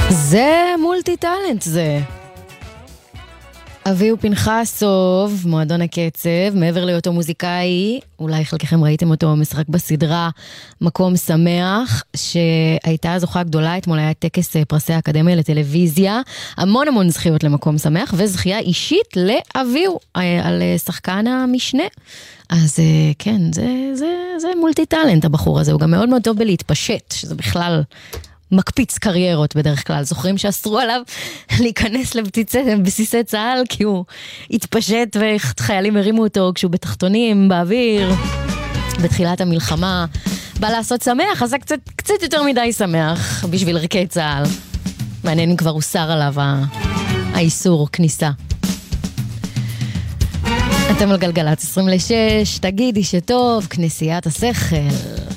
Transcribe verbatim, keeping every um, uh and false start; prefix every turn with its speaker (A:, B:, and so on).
A: זה מולטי טלנט זה. אביהו פנחסוב, מועדון הקצב, מעבר להיותו מוזיקאי, אולי חלקכם ראיתם אותו משחק בסדרה מקום שמח, שהייתה זוכה גדולה, אתמול היה טקס פרסי האקדמיה לטלוויזיה, המון המון זכיות למקום שמח, וזכייה אישית לאביהו, על שחקן המשנה. אז כן, זה, זה, זה מולטי טלנט הבחור הזה, הוא גם מאוד מאוד טוב בלהתפשט, שזה בכלל מקפיץ קריירות בדרך כלל. זוכרים שאסרו עליו להיכנס לבסיסי צהל, כי הוא התפשט וחיילים הרימו אותו כשהוא בתחתונים, באוויר, בתחילת המלחמה. בא לעשות שמח, אז זה קצת, קצת יותר מדי שמח בשביל ערכי צהל. מעניין אם כבר הוסר עליו האיסור כניסה. אתם על גלגלת עשרים ושש, תגידי שטוב, כנסיית השכל.